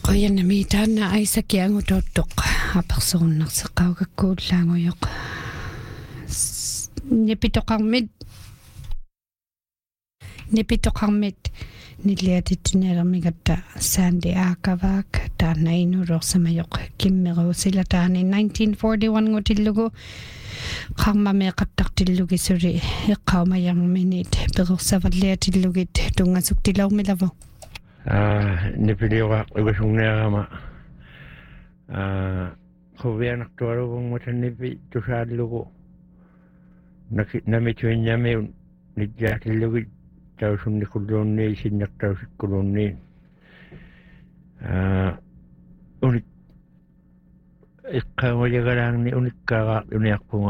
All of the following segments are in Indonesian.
qoyanamiitaanna aisakiangutuuttoq apersoonnersaqaugakkuullaanguyoq nipitoqarmit nilliatittunermigatta Sandy Akavak taannainulorsamayoq kimmeruusilataani 1941 ngutillugu qarmameeqattartillugisuli eqqaumajarminit perursavallиатиллугит tungasuktilaurmilavu nipiliuqa ugasungneerama quvianartualuvungmutannipi tusaallugu namituinnyamiun nijjaatillugi tausunnikulluunni sinnertausikkulluunni unik iqqaamajagalaangni unikkaagaa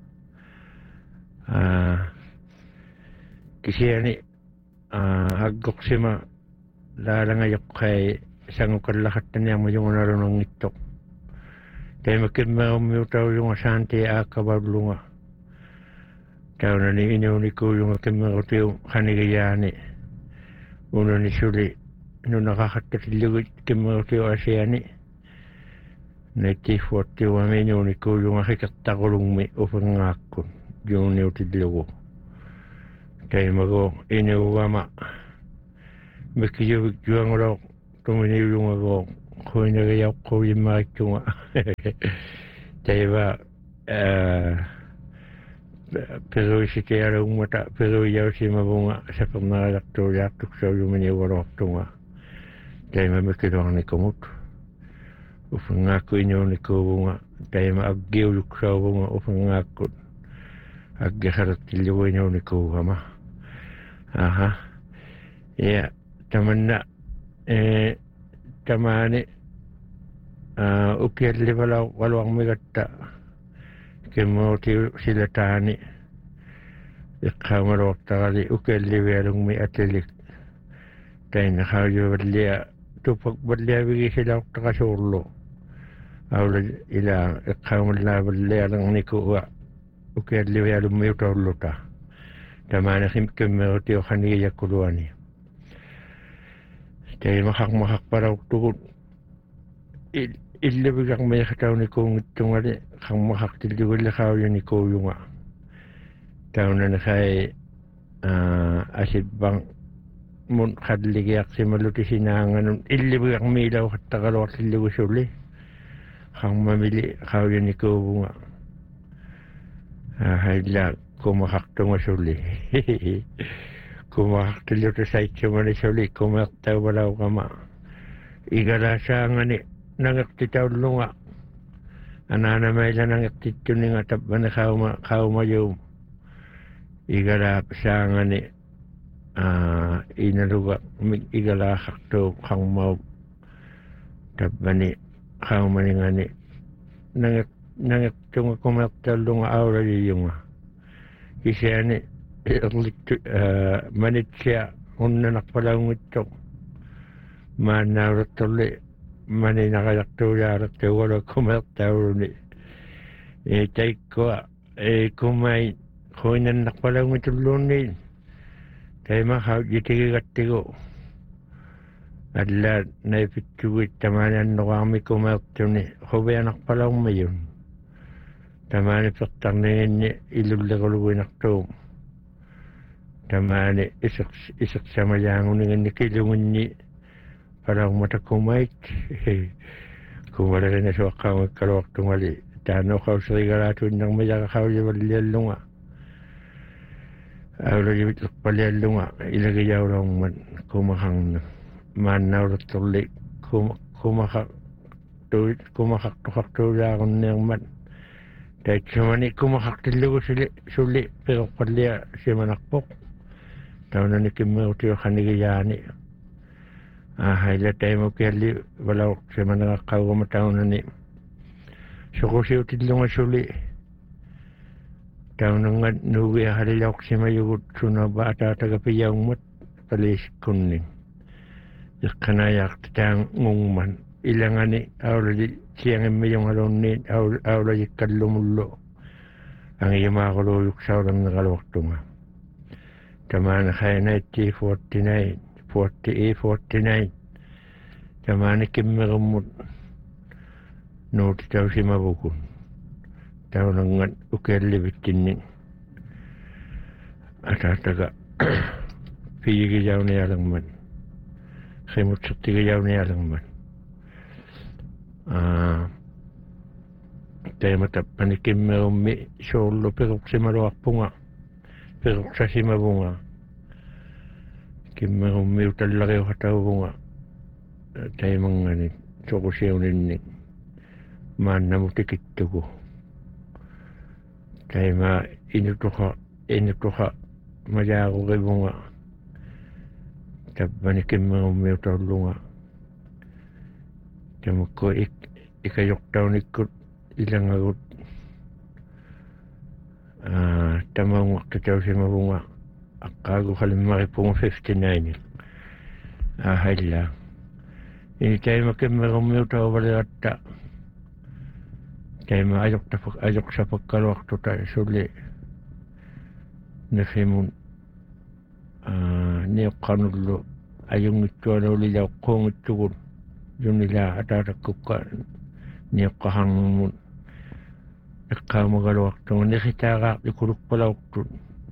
kisiani aggoqsima laalangajoqqai sangukallaqattaniarmujungunalunangittoq taimakimmerummiutaujunga saanti aakkavallunga taunani inuunikuujunga kimmerutiu qanigiyaani unani suli nunaqaqattatillugut kimmerutiu asiani naittiiffuattiuami inuunikuujunga hikertaqulungmi ufingaakkun juuniutillugu taimagu inuugama mikiyuvik juangulo tuminiyungago kuinagayauqquyimmarittunga taiva peruisitialuummata peruiyausimavunga sapernaalaqqtuujaartuksaujuminiugalortunga taima mikiluarnikumut ufangaakku inuunikuuvunga taima aggiuluksauvunga ufangaakkut aggisalattillugu inuunikuugama aha ya tamanna tamani ukiallivalau waluarmigatta kimmuutiu silataani iqqaamaluortarali ukiallivialungmi atilik taina qaujuvallia tupak valliavigisilauqtaqasuurlu aula ila iqqaamallavallialernikua ukiallivialummi utorluta tamani kimmuutiu qanigiyakkuluani taima qaqmaqaqparauqtugut illivigaqmiiqataunikuungittungali qaqmaqaqtillugulli qauyunikuuyunga taunani qai asibbang mun qalligiaqsimallutisinaanganun illivigaqmiilauqattaqaluartillugusuli qaqmamili qauyunikuuvunga hailla kumaqaqtungasuli kumaqaqtillutusaitsumani suli kumeertauvalauqama igalasaangani nangeqtitaullunga anaanamaila nangeqtittuninga tappani qaumayuum igalaapsaangani inaluga igalaaqartuu qangmau tappani qaumaningani nangeqtunga kumeertaullunga aulaliyunga kisiani manitsia unnanaqpalaungittoq maannaurattorli maninaqajartuujaarattuugalo kumeertauluni taikkua kumai huinannaqpalaungitulluunni taima haujitigigattigu alla naipittuguit tamani annoqaarmi kumeertuni huvianaqpalaummayun tamani pertarniginni ilullequluguinartuum tamani iseqsamayaanguninginni kilunginni palaumata kumait kumalarina suaqqaangakkaluartungali taanoqauserigalatuinnarmiyaqa qaulivalliallunga aulajivitlerpaliallunga ilagijaulaungman kumaqarna maannaulattorli kumaqartuqartuulaarunniermat taitsamani kumaqartillugu suli peqoqqallia simanarpoq taunani kimmerutiu qanigiyaani haila taimukialli walau simanaqaqqaugama taunani suqusiutillunga suli taunanga nuugiaqalilauqsimayugut sunabaataatagapiyaungmat paliisikkunning iqqanayaaqtitaangungman ilangani aulali siangimmiyungalunniin aulajikkallumullu angimaaquluuyuksaulanneqaluartunga tamana khainaiti 49 48 Tamani kimmerumut nuuti tausimavukun. Taunangan ukellivittinnin ataataga piigijaunialangman. Ximutsuttigijaunialangman. Taimatappani kimmerummi soullu peruksimaluarpunga. Peruksasimapunga. Kimmerummi utallariuhatavunga. Taimangani sokusiuninni maannamutikittuku. Taima inutuha majaarurivunga. Tappani kimmerummi utallunga. Tamakko ikajortaunikkut ilangagut tamaungaqta tausimavunga aqqaagu qalimaripunga 59 ahalla ini taima kimmerummi utavaligatta taima ajoqsapakkaluartuta sulli nafimun niuqqanullu ajungittuanuulilaqqungittugun junila ataatakukka niuqqahangumun iqqaamagaluartunga niqitaaqaaqlikulukpalauqtut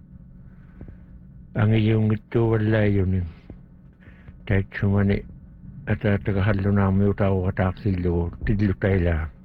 angiyungittuuvallaayunin taitsumani ataataga hallunaarmi utaaruqataaqsillugu tillutailaa